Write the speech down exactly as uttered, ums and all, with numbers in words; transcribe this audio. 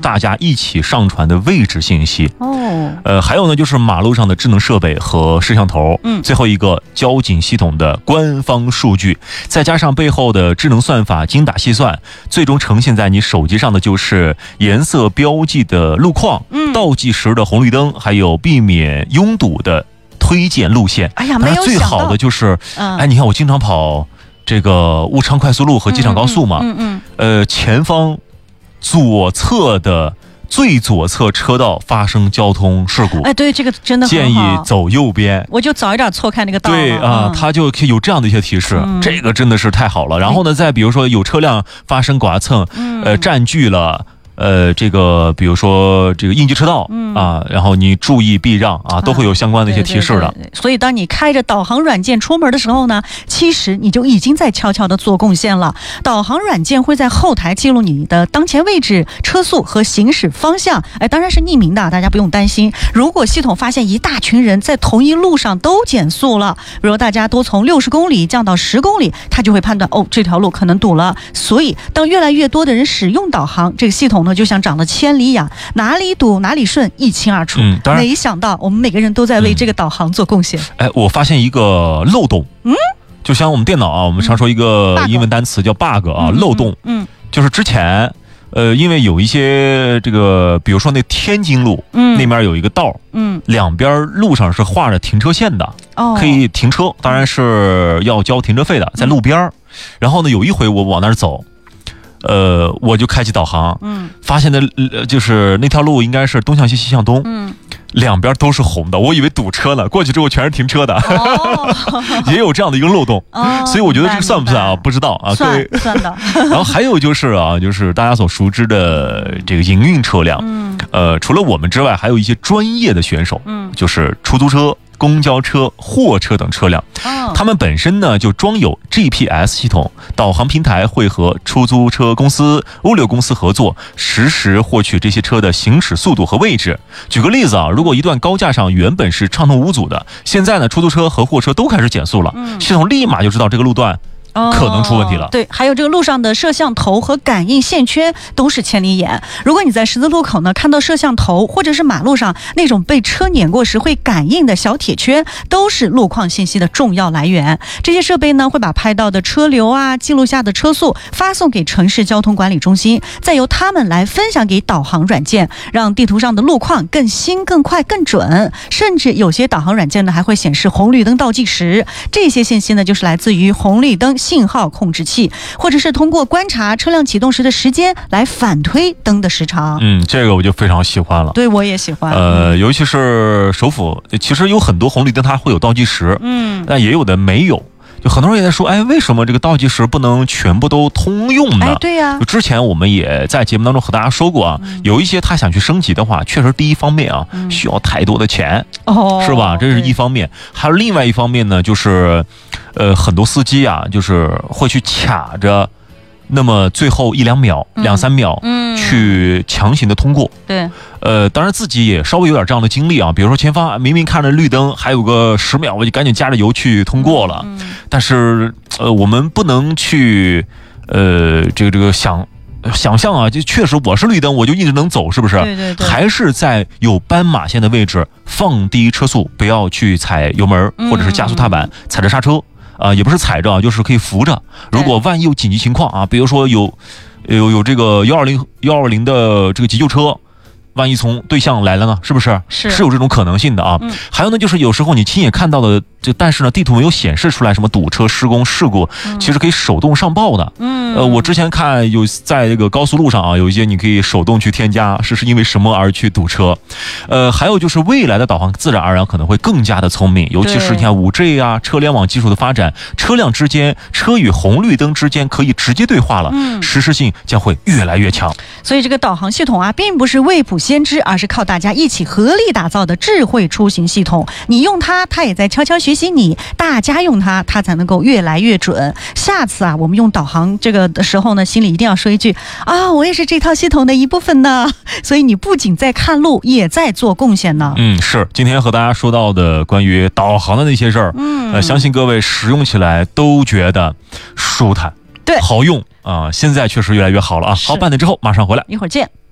大家一起上传的位置信息。 哦， 呃，还有呢，就是马路上的智能设备和摄像头。 嗯， 最后一个交警系统的官方数据，再加上背后的智能算法精打细算，最终呈现在你手机上的就是颜色标记的路况、嗯、倒计时的红绿灯，还有避免拥堵的推荐路线。 哎呀，没有想到。 最好的就是，嗯、哎，你看我经常跑这个武昌快速路和机场高速嘛， 嗯 嗯, 嗯, 嗯，呃，前方左侧的最左侧车道发生交通事故， 哎，对，这个真的很好， 建议走右边， 我就早一点错开那个道了。 对啊、嗯，它就有这样的一些提示、嗯，这个真的是太好了。然后呢，再比如说有车辆发生剐蹭，嗯、呃，占据了。呃，这个比如说这个应急车道、嗯、啊，然后你注意避让啊，都会有相关的一些提示的。 啊、对对对对，所以当你开着导航软件出门的时候呢，其实你就已经在悄悄的做贡献了。导航软件会在后台记录你的当前位置、车速和行驶方向，哎，当然是匿名的，大家不用担心。如果系统发现一大群人在同一路上都减速了，比如大家都从六十公里降到十公里，它就会判断哦，这条路可能堵了。所以当越来越多的人使用导航，这个系统就像长了千里眼，哪里堵哪里顺一清二楚。 嗯，当然没想到我们每个人都在为这个导航做贡献。 哎、嗯，我发现一个漏洞，嗯，就像我们电脑啊，我们常说一个英文单词叫 bug 啊，嗯、漏洞， 嗯， 就是之前呃，因为有一些这个，比如说那天津路，嗯，那边有一个道，嗯，两边路上是画着停车线的，哦，可以停车，当然是要交停车费的，在路边、嗯、然后呢，有一回我往那儿走。呃，我就开启导航，嗯，发现的就是那条路应该是东向西，西向东，嗯，两边都是红的，我以为堵车呢，过去之后全是停车的，哦、也有这样的一个漏洞，哦、所以我觉得这个算不算啊？不知道啊， 算算的。 然后还有就是啊，就是大家所熟知的这个营运车辆，嗯，呃，除了我们之外，还有一些专业的选手，嗯，就是出租车、公交车、货车等车辆，哦、他们本身呢就装有 G P S 系统，导航平台会和出租车公司、物流公司合作，实时获取这些车的行驶速度和位置。举个例子啊，如果一段高架上原本是畅通无阻的，现在呢出租车和货车都开始减速了，嗯、系统立马就知道这个路段可能出问题了、哦。 对，还有这个路上的摄像头和感应线圈都是千里眼。如果你在十字路口呢看到摄像头，或者是马路上那种被车碾过时会感应的小铁圈，都是路况信息的重要来源。这些设备呢会把拍到的车流啊、记录下的车速发送给城市交通管理中心，再由他们来分享给导航软件，让地图上的路况更新、更快、更准。甚至有些导航软件呢还会显示红绿灯倒计时，这些信息呢就是来自于红绿灯信号控制器，或者是通过观察车辆启动时的时间来反推灯的时长。 嗯，这个我就非常喜欢了。 对，我也喜欢。 呃，尤其是首府，其实有很多红绿灯它会有倒计时，嗯，但也有的没有。就很多人也在说，哎，为什么这个倒计时不能全部都通用呢？ 哎，对呀、啊。 之前我们也在节目当中和大家说过啊，嗯、有一些他想去升级的话，确实第一方面啊，嗯、需要太多的钱，哦，是吧？这是一方面。还有另外一方面呢，就是，呃，很多司机啊，就是会去卡着。那么最后一两秒、嗯、两三秒，嗯，去强行的通过， 对， 呃，当然自己也稍微有点这样的经历啊，比如说前方明明看着绿灯还有个十秒，我就赶紧加着油去通过了，嗯，但是呃，我们不能去，呃，这个这个想想象啊，就确实我是绿灯，我就一直能走，是不是？ 对对对， 还是在有斑马线的位置放低车速，不要去踩油门或者是加速踏板，嗯、踩着刹车。啊、呃，也不是踩着啊，就是可以扶着。如果万一有紧急情况啊，比如说有有有这个幺二零幺二零的这个急救车，万一从对向来了呢，是不是？ 是是有这种可能性的啊。嗯、还有呢，就是有时候你亲眼看到的，这但是呢，地图没有显示出来什么堵车、施工事故，嗯、其实可以手动上报的。嗯，呃，我之前看有在这个高速路上啊，有一些你可以手动去添加是是因为什么而去堵车。呃，还有就是未来的导航自然而然可能会更加的聪明，尤其是你看 五 G 啊，车联网技术的发展，车辆之间、车与红绿灯之间可以直接对话了，嗯，实时性将会越来越强。 所以这个导航系统啊，并不是未卜先知，而是靠大家一起合力打造的智慧出行系统。你用它，它也在悄悄学习你；大家用它，它才能够越来越准。下次啊，我们用导航这个的时候呢，心里一定要说一句啊，我也是这套系统的一部分呢。所以你不仅在看路，也在做贡献呢。 嗯，是今天和大家说到的关于导航的那些事儿，嗯，呃，相信各位使用起来都觉得舒坦， 对， 好用啊、呃！现在确实越来越好了啊！好，半点之后马上回来， 一会儿见。